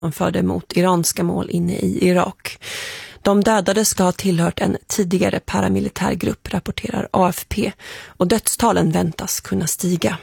förde mot iranska mål inne i Irak. De dödade ska ha tillhört en tidigare paramilitär grupp, rapporterar AFP, och dödstalen väntas kunna stiga.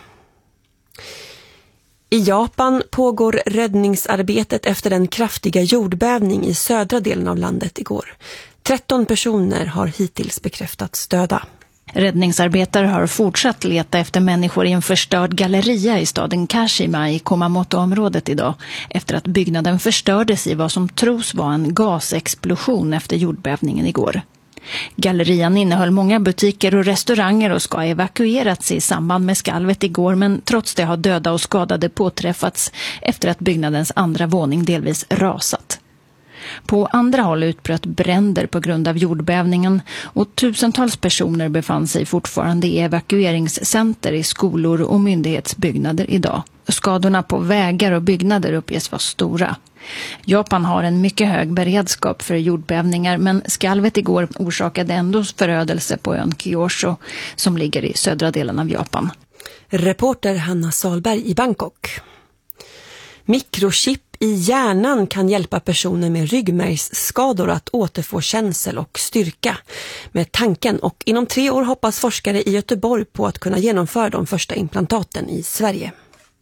I Japan pågår räddningsarbetet efter en kraftiga jordbävning i södra delen av landet igår. 13 personer har hittills bekräftats döda. Räddningsarbetare har fortsatt leta efter människor i en förstörd galleria i staden Kashima i Kumamoto-området idag, efter att byggnaden förstördes i vad som tros vara en gasexplosion efter jordbävningen igår. Gallerian innehöll många butiker och restauranger och ska ha evakuerats i samband med skalvet igår, men trots det har döda och skadade påträffats efter att byggnadens andra våning delvis rasat. På andra håll utbröt bränder på grund av jordbävningen och tusentals personer befann sig fortfarande i evakueringscenter i skolor och myndighetsbyggnader idag. Skadorna på vägar och byggnader uppges vara stora. Japan har en mycket hög beredskap för jordbävningar, men skalvet igår orsakade ändå förödelse på ön Kyushu som ligger i södra delen av Japan. Reporter Hanna Salberg i Bangkok. Mikrochip i hjärnan kan hjälpa personer med ryggmärgsskador att återfå känsel och styrka med tanken, och inom 3 år hoppas forskare i Göteborg på att kunna genomföra de första implantaten i Sverige.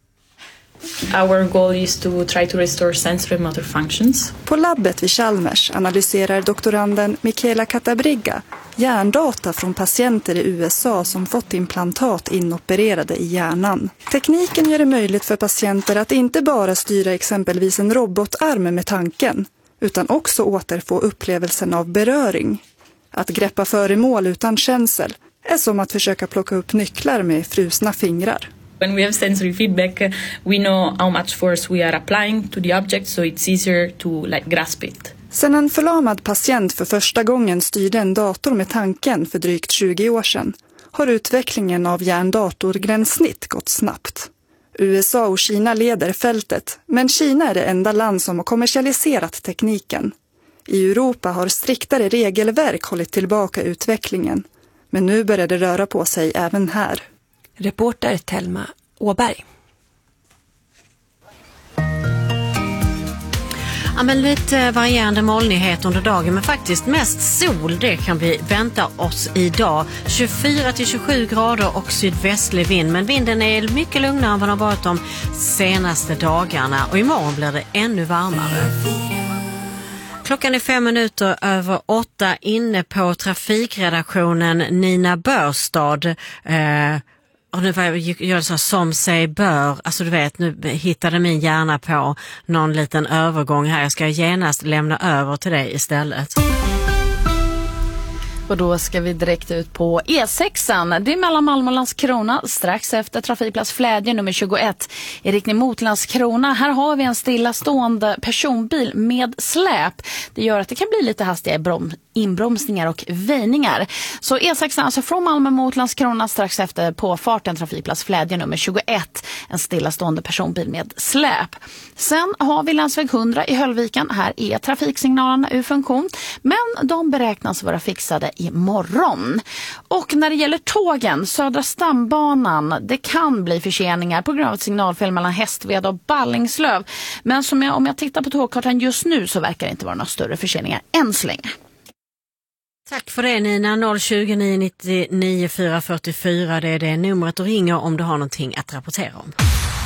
Our goal is to try to restore sensory motor functions. På labbet vid Chalmers analyserar doktoranden Michaela Catabriga hjärndata från patienter i USA som fått implantat inopererade i hjärnan. Tekniken gör det möjligt för patienter att inte bara styra exempelvis en robotarm med tanken, utan också återfå upplevelsen av beröring. Att greppa föremål utan känsel är som att försöka plocka upp nycklar med frusna fingrar. When we have sensory feedback, we know how much force we are applying to the object, so it's easier to grasp it. Sen en förlamad patient för första gången styrde en dator med tanken för drygt 20 år sedan har utvecklingen av hjärndatorgränssnitt gått snabbt. USA och Kina leder fältet, men Kina är det enda land som har kommersialiserat tekniken. I Europa har striktare regelverk hållit tillbaka utvecklingen, men nu börjar det röra på sig även här. Reporter Telma Åberg. Ja, men lite varierande molnighet under dagen, men faktiskt mest sol, det kan vi vänta oss idag. 24-27 grader och sydvästlig vind, men vinden är mycket lugnare än vad den har varit de senaste dagarna, och imorgon blir det ännu varmare. Klockan är 8:05 inne på trafikredaktionen Nina Börstad. Och nu gör jag så som sig bör. Alltså du vet, nu hittade min hjärna på någon liten övergång här. Jag ska genast lämna över till dig istället. Och då ska vi direkt ut på E6. Det är mellan Malmö och Landskrona, strax efter trafikplats Flädje nummer 21 i riktning mot Landskrona. Här har vi en stillastående personbil med släp. Det gör att det kan bli lite hastiga inbromsningar och väjningar. Så E6 alltså från Malmö mot Landskrona, strax efter påfarten trafikplats Flädje nummer 21. En stillastående personbil med släp. Sen har vi länsväg 100 i Höllviken. Här är trafiksignalerna ur funktion, men de beräknas vara fixade imorgon. Och när det gäller tågen, Södra stambanan, det kan bli förseningar på grund av ett signalfel mellan Hästveda och Ballingslöv. Men om jag tittar på tågkartan just nu så verkar det inte vara några större förseningar än så länge. Tack för det Nina. 020 999 444, det är det numret att ringa om du har någonting att rapportera om.